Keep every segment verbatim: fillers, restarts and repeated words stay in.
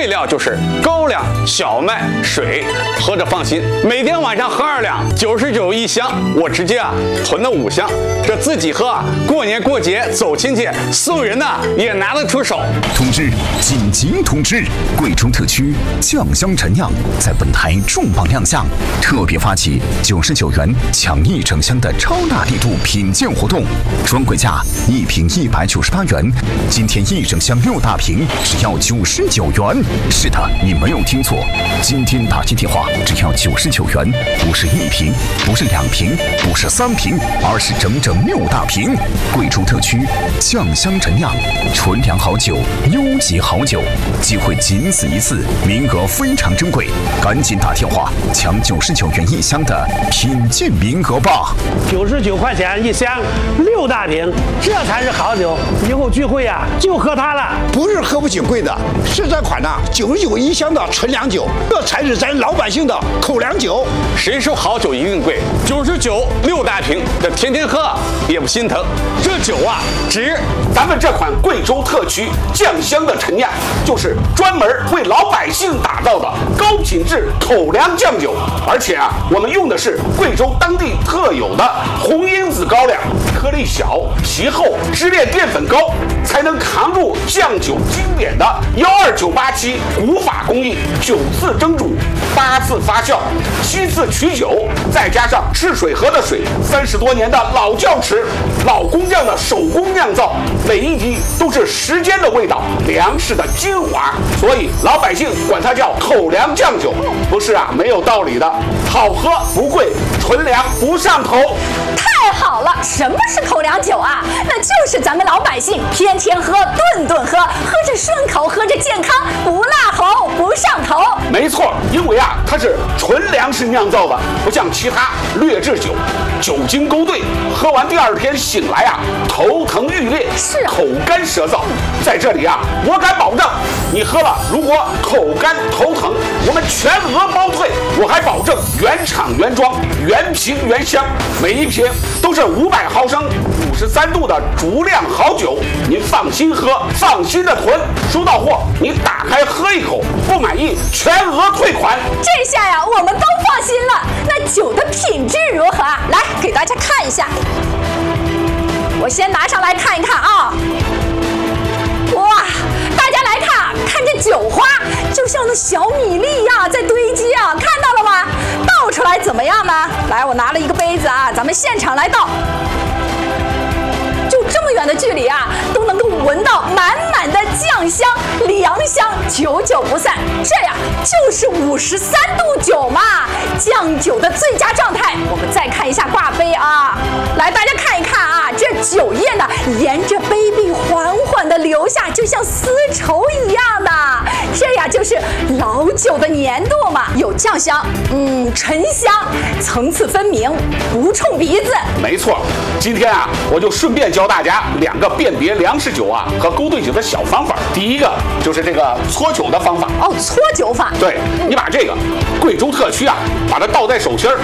配料就是高粱、小麦、水，喝着放心。每天晚上喝二两，九十九一箱，我直接啊囤了五箱，这自己喝啊，过年过节走亲戚送人呢、啊、也拿得出手。 通知，紧急通知！贵州特区酱香陈酿在本台重磅亮相，特别发起九十九元抢一整箱的超大力度品鉴活动，专柜价一瓶一百九十八元，今天一整箱六大瓶只要九十九元。是的，你没有听错，今天打进电话只要九十九元，不是一瓶，不是两瓶，不是三瓶，而是整整六大瓶。贵州特区酱香陈酿，纯粮好酒，优级好酒，机会仅此一次，名额非常珍贵，赶紧打电话抢九十九元一箱的品鉴名额吧！ 九十九块钱一箱，六大瓶，这才是好酒。以后聚会呀、啊，就喝它了。 不是喝不起贵的，是这款呢九十九一箱的纯粮酒，这才是咱老百姓的口粮酒。 谁说好酒一定贵？九十九六大瓶，这天天喝也不心疼。这酒啊值。 咱们这款贵州特区酱香的陈酿，就是专门为老百姓打造的高品质口粮酱酒。而且啊，我们用的是贵州当地特有的红因子高粱，颗粒小、皮厚、支链淀粉高，才能扛住酱酒经典的幺二九八七古法工艺，九次蒸煮，八次发酵，七次取酒，再加上赤水河的水，三十多年的老窖池，老工匠的手工酿造，每一滴都是时间的味道，粮食的精华，所以老百姓管它叫口粮酱酒，不是啊，没有道理的。好喝不贵，纯粮不上头。 太好了，什么是口粮酒啊？那就是咱们老百姓天天喝、顿顿喝，喝着顺口，喝着健康，不辣喉，不上头。 没错，因为啊，它是纯粮食酿造的，不像其他劣质酒，酒精勾兑，喝完第二天醒来啊，头疼欲裂， 是口干舌燥。在这里啊，我敢保证，你喝了如果口干头疼，我们全额包退。我还保证原厂原装、原瓶原香，每一瓶都是五百毫升、五十三度的足量好酒，您放心喝，放心的囤。收到货，你打开喝一口，不满意全额退款。 这下呀，我们都放心了。那酒的品质如何啊？来，给大家看一下。我先拿上来看一看啊。哇，大家来看，看这酒花，就像那小米粒一样在堆积啊，看到了吗？倒出来怎么样呢？来，我拿了一个杯子啊，咱们现场来倒。就这么远的距离啊，都能够闻到满满的酱香、粮香，久久不散。这呀，就是五十三度酒嘛，酱酒的最佳状态。我们再看一下挂杯啊，来，大家看一看啊，这酒液呢，沿着杯壁缓缓地流下，就像丝绸一样的。这呀，就是老酒的粘度嘛，有酱香，嗯，醇香，层次分明，不冲鼻子。 没错，今天啊，我就顺便教大家两个辨别粮食酒啊和勾兑酒的小方法。第一个就是这个搓酒的方法。 哦，搓酒法。 对，你把这个贵州特区啊，把它倒在手心儿，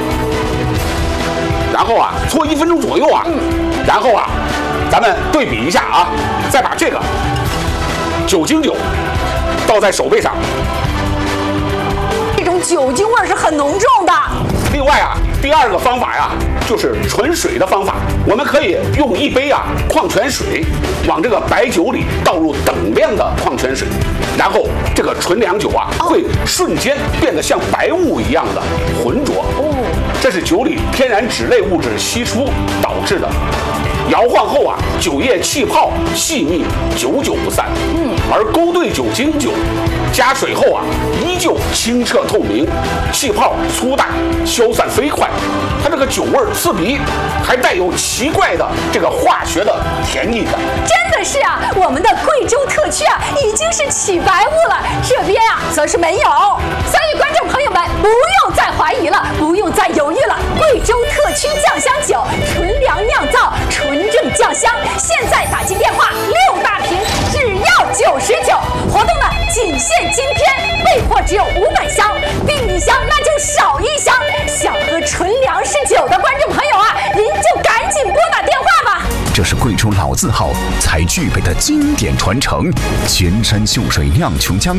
然后啊搓一分钟左右啊，嗯、然后啊，咱们对比一下啊，再把这个酒精酒倒在手背上， 这种酒精味是很浓重的。 另外啊，第二个方法呀，就是纯水的方法。我们可以用一杯啊矿泉水，往这个白酒里倒入等量的矿泉水，然后这个纯粮酒啊会瞬间变得像白雾一样的浑浊。哦，这是酒里天然酯类物质析出导致的。摇晃后啊，酒液气泡细腻，久久不散。嗯，而勾兑酒精酒加水后啊，依旧清澈透明，气泡粗大，消散飞快。它这个酒味刺鼻，还带有奇怪的这个化学的甜腻感。 真的是啊，我们的贵州特区啊，已经是起白雾了，这边啊则是没有。所以观众朋友们不用再怀疑了，不用再犹豫了。贵州特区酱香酒，纯粮酿造，纯正酱香，现在打进电话，六大瓶只要九十九。活动呢仅限今天，备货只有五百箱，订一箱那就少一箱。想喝纯粮食酒的观众朋友啊，您就赶紧拨打电话吧。 这是贵州老字号才具备的经典传承，泉山秀水酿琼浆。